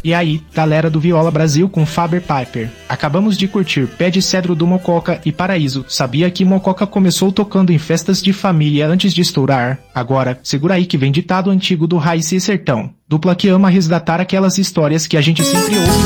E aí, galera do Viola Brasil com Faber Piper. Acabamos de curtir Pé de Cedro do Mococa e Paraíso. Sabia que Mococa começou tocando em festas de família antes de estourar? Agora, segura aí que vem ditado antigo do Raiz e Sertão. Dupla que ama resgatar aquelas histórias que a gente sempre ouve